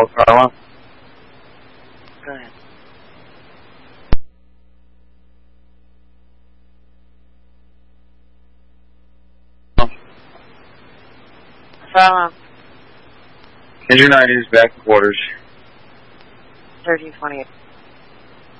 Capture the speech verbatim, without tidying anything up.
call, Carla. Go ahead. Silent. Engine nine is back in quarters. thirteen twenty-eight.